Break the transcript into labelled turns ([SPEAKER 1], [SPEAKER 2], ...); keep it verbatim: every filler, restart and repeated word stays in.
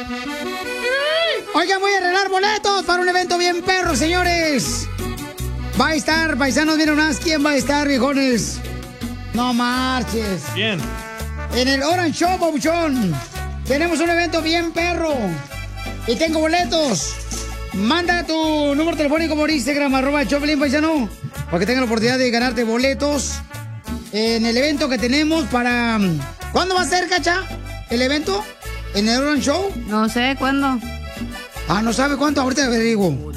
[SPEAKER 1] Oigan, voy a arreglar boletos para un evento bien perro, señores. Va a estar, paisanos, miren más, ¿quién va a estar, viejones? No marches.
[SPEAKER 2] Bien.
[SPEAKER 1] En el Orange Show, Pabuchón. Tenemos un evento bien perro. Y tengo boletos. Manda tu número telefónico por Instagram, arroba Choplin, paisano, para que tengan la oportunidad de ganarte boletos en el evento que tenemos para... ¿Cuándo va a ser, Cacha? ¿El evento? ¿En el Orange Show?
[SPEAKER 3] No sé, ¿cuándo?
[SPEAKER 1] Ah, ¿no sabe cuánto? Ahorita averiguo.